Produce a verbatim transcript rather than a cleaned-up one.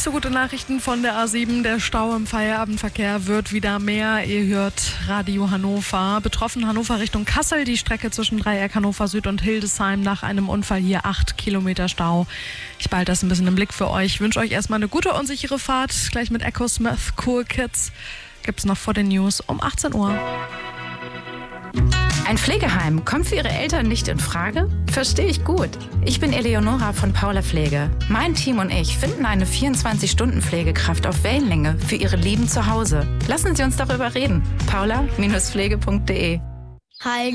Nicht so gute Nachrichten von der A sieben. Der Stau im Feierabendverkehr wird wieder mehr. Ihr hört Radio Hannover. Betroffen Hannover Richtung Kassel. Die Strecke zwischen Dreieck Hannover Süd und Hildesheim nach einem Unfall hier acht Kilometer Stau. Ich behalte das ein bisschen im Blick für euch. Ich wünsche euch erstmal eine gute und sichere Fahrt. Gleich mit Echo Smith, Cool Kids. Gibt's noch vor den News um achtzehn Uhr. Ein Pflegeheim kommt für Ihre Eltern nicht in Frage? Verstehe ich gut. Ich bin Eleonora von Paula Pflege. Mein Team und ich finden eine vierundzwanzig-Stunden-Pflegekraft auf Wellenlänge für Ihre Lieben zu Hause. Lassen Sie uns darüber reden. paula Bindestrich pflege Punkt de Hi.